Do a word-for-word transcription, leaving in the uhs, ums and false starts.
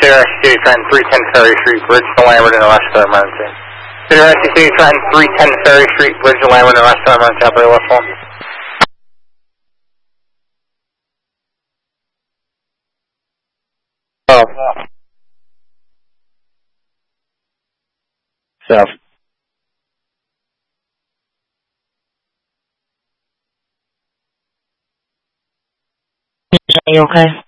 City City Trenton, three ten Ferry Street, Bridge to Lambert, and arrest for emergency. City City Trenton, three ten Ferry Street, Bridge to Lambert, and arrest for emergency. Operator left one. Oh. South. Are you okay?